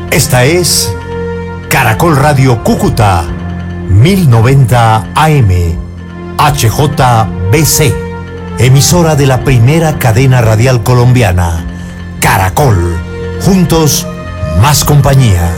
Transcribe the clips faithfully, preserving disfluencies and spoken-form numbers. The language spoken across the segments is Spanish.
Esta es Caracol Radio Cúcuta, mil noventa A M, H J B C, emisora de la primera cadena radial colombiana. Caracol, juntos, más compañía.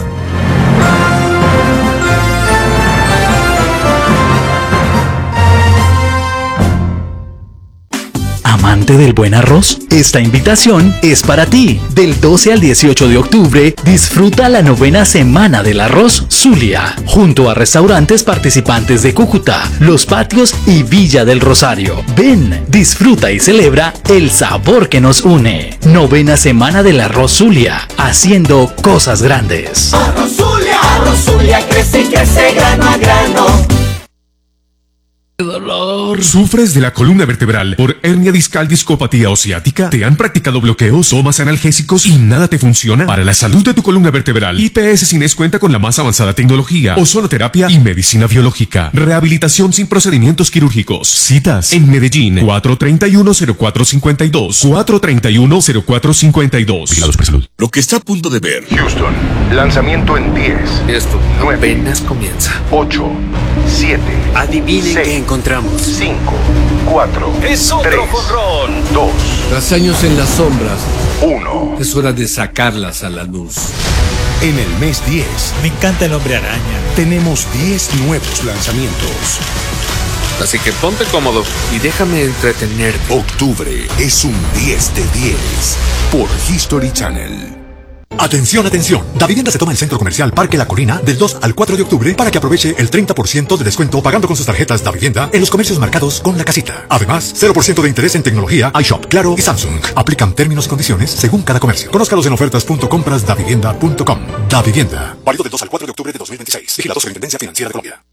¿Amante del buen arroz? Esta invitación es para ti. Del doce al dieciocho de octubre, disfruta la novena Semana del Arroz Zulia, junto a restaurantes participantes de Cúcuta, Los Patios y Villa del Rosario. Ven, disfruta y celebra el sabor que nos une. Novena Semana del Arroz Zulia, haciendo cosas grandes. Arroz Zulia, Arroz Zulia crece y crece grano a grano. Dolor. ¿Sufres de la columna vertebral por hernia discal, discopatía o ciática? ¿Te han practicado bloqueos, tomas analgésicos y nada te funciona? Para la salud de tu columna vertebral, I P S Cines cuenta con la más avanzada tecnología, ozonoterapia y medicina biológica. Rehabilitación sin procedimientos quirúrgicos. Citas en Medellín, cuatro treinta y uno, cero cuatro cincuenta y dos, cuatro treinta y uno, cero cuatro cincuenta y dos. Vigilados por salud. Lo que está a punto de ver. Houston, lanzamiento en diez. Esto nueve, apenas comienza. ocho, siete, adivinen qué encontramos. cinco, cuatro, es otro tres, jonrón. dos. Tras años en las sombras, uno. Es hora de sacarlas a la luz. En el mes diez. Me encanta el Hombre Araña. Tenemos diez nuevos lanzamientos. Así que ponte cómodo y déjame entretenerte. Octubre es un diez de diez por History Channel. Atención, atención. Davivienda se toma el Centro Comercial Parque La Colina del dos al cuatro de octubre para que aproveche el treinta por ciento de descuento pagando con sus tarjetas Davivienda en los comercios marcados con la casita. Además, cero por ciento de interés en tecnología, iShop, Claro y Samsung. Aplican términos y condiciones según cada comercio. Conózcalos en ofertas punto compras davivienda punto com. Davivienda. Válido del dos al cuatro de octubre de dos mil veintiséis. Vigilado Superintendencia Financiera de Colombia.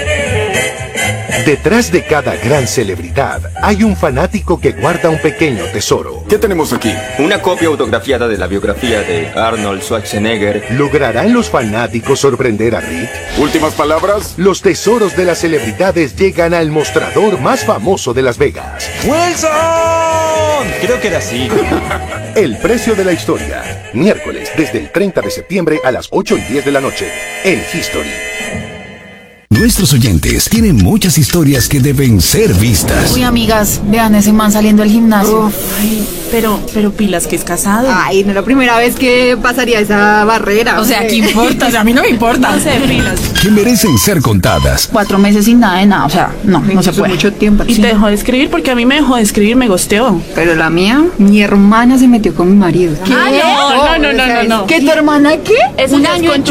Detrás de cada gran celebridad hay un fanático que guarda un pequeño tesoro. ¿Qué tenemos aquí? Una copia autografiada de la biografía de Arnold Schwarzenegger. ¿Lograrán los fanáticos sorprender a Rick? ¿Últimas palabras? Los tesoros de las celebridades llegan al mostrador más famoso de Las Vegas. ¡Wilson! Creo que era así. El precio de la historia. Miércoles, desde el treinta de septiembre a las ocho y diez de la noche. En History. Nuestros oyentes tienen muchas historias que deben ser vistas. Uy, amigas, vean ese man saliendo del gimnasio. Uf, ay, pero, pero pilas que es casado. Ay, no es la primera vez que pasaría esa barrera. O sea, ¿qué importa? O sea, a mí no me importa. No sé, pilas. Que merecen ser contadas. Cuatro meses sin nada de nada, o sea, no, no se puede. Mucho tiempo. Y sí. te dejó de escribir porque a mí me dejó de escribir, me gosteó. Pero la mía, mi hermana se metió con mi marido. ¿Qué? Ah, no, no, no, no, no, no. ¿Qué, tu hermana qué? Es un año en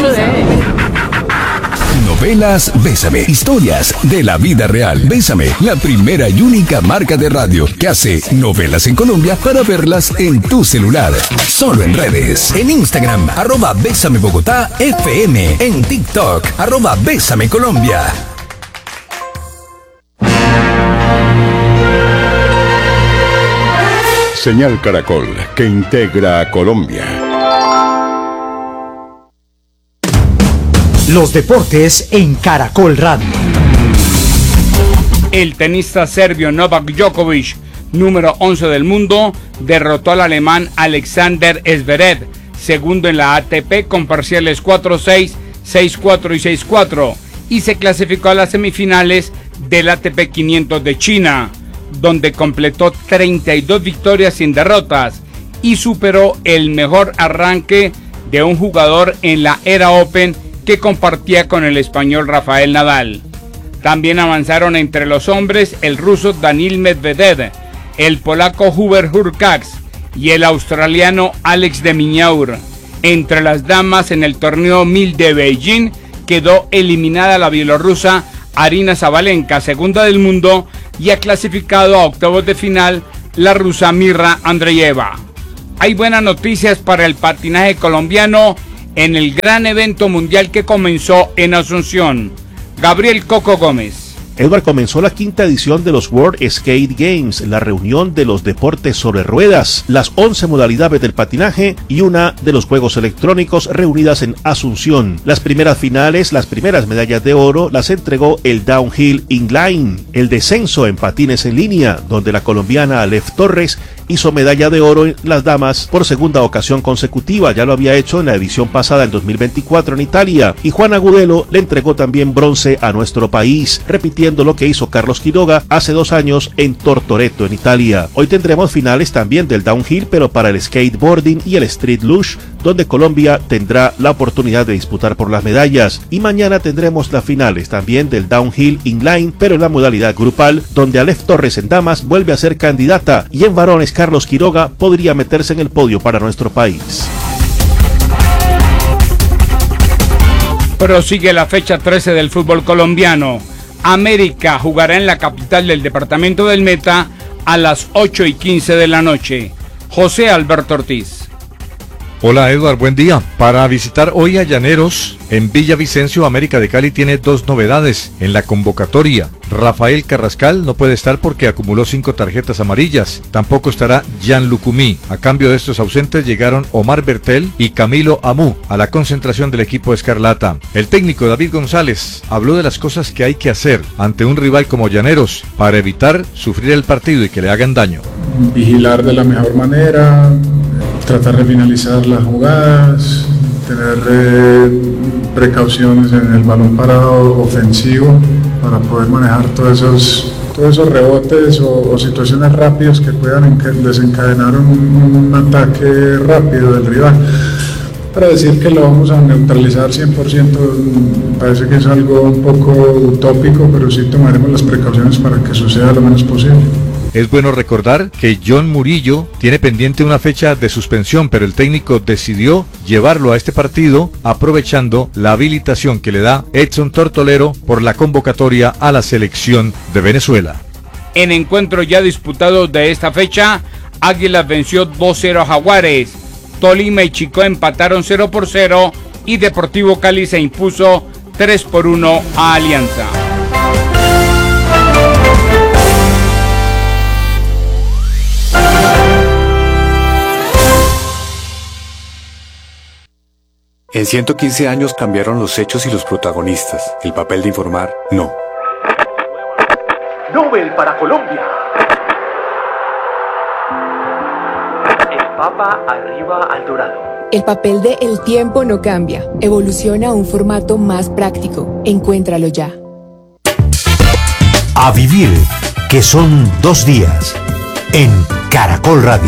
Novelas Bésame. Historias de la vida real. Bésame, la primera y única marca de radio que hace novelas en Colombia para verlas en tu celular. Solo en redes. En Instagram, arroba Bésame Bogotá F M. En TikTok, arroba Bésame Colombia. Señal Caracol, que integra a Colombia. Los deportes en Caracol Radio. El tenista serbio Novak Djokovic, número once del mundo, derrotó al alemán Alexander Zverev, segundo en la A T P con parciales cuatro seis, seis cuatro y seis cuatro, y se clasificó a las semifinales del A T P quinientos de China, donde completó treinta y dos victorias sin derrotas y superó el mejor arranque de un jugador en la era Open que compartía con el español Rafael Nadal. También avanzaron entre los hombres el ruso Daniil Medvedev, el polaco Hubert Hurkacz y el australiano Alex de Minaur. Entre las damas en el torneo mil de Beijing quedó eliminada la bielorrusa Arina Zabalenka, segunda del mundo, y ha clasificado a octavos de final la rusa Mirra Andreeva. Hay buenas noticias para el patinaje colombiano en el gran evento mundial que comenzó en Asunción. Gabriel Coco Gómez. Edward, comenzó la quinta edición de los World Skate Games, la reunión de los deportes sobre ruedas, las once modalidades del patinaje y una de los juegos electrónicos reunidas en Asunción. Las primeras finales, las primeras medallas de oro las entregó el Downhill Inline, el descenso en patines en línea, donde la colombiana Aleph Torres hizo medalla de oro en las damas por segunda ocasión consecutiva. Ya lo había hecho en la edición pasada en dos mil veinticuatro en Italia, y Juan Agudelo le entregó también bronce a nuestro país, repitiendo lo que hizo Carlos Quiroga hace dos años en Tortoreto en Italia. Hoy tendremos finales también del downhill, pero para el skateboarding y el street luge, donde Colombia tendrá la oportunidad de disputar por las medallas, y mañana tendremos las finales también del downhill inline, pero en la modalidad grupal, donde Aleph Torres en damas vuelve a ser candidata, y en varones Carlos Quiroga podría meterse en el podio para nuestro país. Prosigue la fecha trece del fútbol colombiano. América jugará en la capital del departamento del Meta a las ocho y quince de la noche. José Alberto Ortiz. Hola Edward, buen día. Para visitar hoy a Llaneros, en Villavicencio, América de Cali tiene dos novedades en la convocatoria. Rafael Carrascal no puede estar porque acumuló cinco tarjetas amarillas. Tampoco estará Jan Lucumí. A cambio de estos ausentes llegaron Omar Bertel y Camilo Amú a la concentración del equipo Escarlata. El técnico David González habló de las cosas que hay que hacer ante un rival como Llaneros para evitar sufrir el partido y que le hagan daño. Vigilar de la mejor manera, tratar de finalizar las jugadas, tener eh, precauciones en el balón parado ofensivo para poder manejar todos esos, todos esos rebotes o, o situaciones rápidas que puedan desencadenar un, un ataque rápido del rival. Para decir que lo vamos a neutralizar cien por ciento parece que es algo un poco utópico, pero sí tomaremos las precauciones para que suceda lo menos posible. Es bueno recordar que John Murillo tiene pendiente una fecha de suspensión, pero el técnico decidió llevarlo a este partido aprovechando la habilitación que le da Edson Tortolero por la convocatoria a la selección de Venezuela. En encuentro ya disputado de esta fecha, Águilas venció dos cero a Jaguares, Tolima y Chicó empataron cero por cero y Deportivo Cali se impuso tres por uno a Alianza. En ciento quince años cambiaron los hechos y los protagonistas. El papel de informar, no. Nobel para Colombia. El Papa arriba al dorado. El papel de El Tiempo no cambia. Evoluciona a un formato más práctico. Encuéntralo ya. A vivir, que son dos días. En Caracol Radio.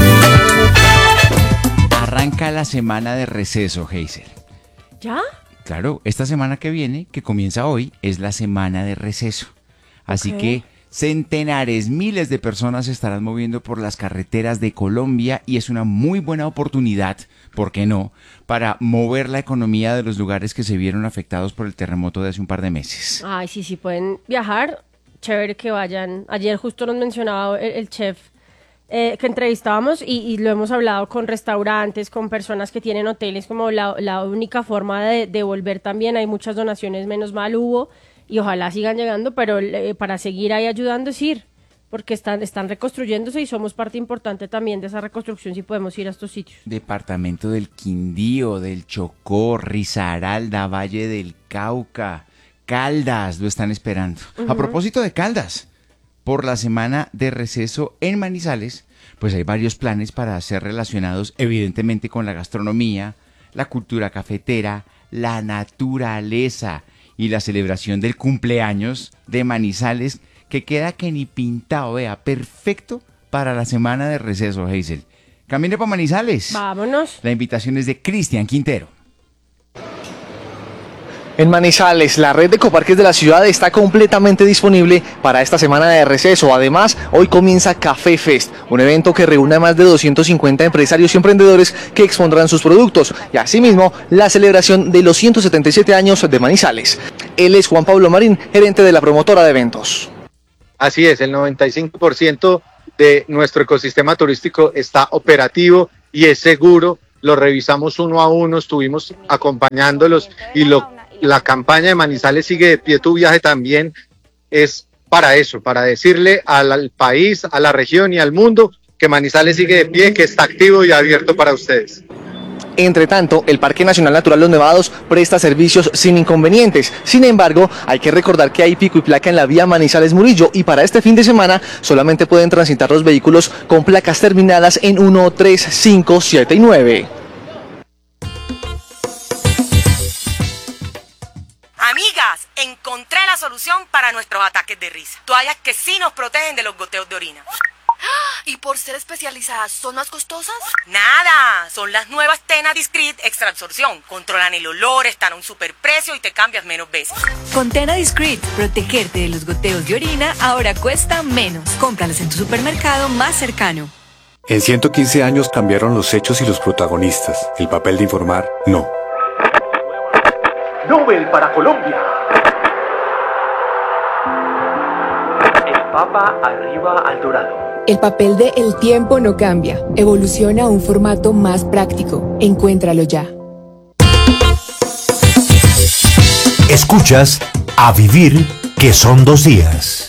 Arranca la semana de receso, Hazel. ¿Ya? Claro, esta semana que viene, que comienza hoy, es la semana de receso. Así okay. que centenares, miles de personas se estarán moviendo por las carreteras de Colombia y es una muy buena oportunidad, ¿por qué no?, para mover la economía de los lugares que se vieron afectados por el terremoto de hace un par de meses. Ay, sí, sí, pueden viajar, chévere que vayan. Ayer justo nos mencionaba el, el chef Eh, que entrevistábamos y, y lo hemos hablado con restaurantes, con personas que tienen hoteles, como la, la única forma de, de volver también. Hay muchas donaciones, menos mal hubo, y ojalá sigan llegando, pero eh, para seguir ahí ayudando es ir, porque están, están reconstruyéndose y somos parte importante también de esa reconstrucción si podemos ir a estos sitios. Departamento del Quindío, del Chocó, Risaralda, Valle del Cauca, Caldas, lo están esperando. Uh-huh. A propósito de Caldas, por la semana de receso en Manizales, pues hay varios planes para ser relacionados evidentemente con la gastronomía, la cultura cafetera, la naturaleza y la celebración del cumpleaños de Manizales, que queda que ni pintado, vea, perfecto para la semana de receso, Hazel. Camine para Manizales. Vámonos. La invitación es de Cristian Quintero. En Manizales, la red de ecoparques de la ciudad está completamente disponible para esta semana de receso. Además, hoy comienza Café Fest, un evento que reúne a más de doscientos cincuenta empresarios y emprendedores que expondrán sus productos y asimismo la celebración de los ciento setenta y siete años de Manizales. Él es Juan Pablo Marín, gerente de la promotora de eventos. Así es, el noventa y cinco por ciento de nuestro ecosistema turístico está operativo y es seguro. Lo revisamos uno a uno, estuvimos acompañándolos y lo La campaña de Manizales sigue de pie tu viaje también es para eso, para decirle al, al país, a la región y al mundo que Manizales sigue de pie, que está activo y abierto para ustedes. Entre tanto, el Parque Nacional Natural Los Nevados presta servicios sin inconvenientes. Sin embargo, hay que recordar que hay pico y placa en la vía Manizales-Murillo y para este fin de semana solamente pueden transitar los vehículos con placas terminadas en uno, tres, cinco, siete y nueve. Amigas, encontré la solución para nuestros ataques de risa. Toallas que sí nos protegen de los goteos de orina. ¿Y por ser especializadas son más costosas? Nada, son las nuevas Tena Discreet Extra Absorción. Controlan el olor, están a un superprecio y te cambias menos veces. Con Tena Discreet, protegerte de los goteos de orina ahora cuesta menos. Cómpralas en tu supermercado más cercano. En ciento quince años cambiaron los hechos y los protagonistas. El papel de informar, no. Nobel para Colombia. El Papa arriba al dorado. El papel de El tiempo no cambia. Evoluciona a un formato más práctico. Encuéntralo ya. Escuchas A Vivir, que son dos días.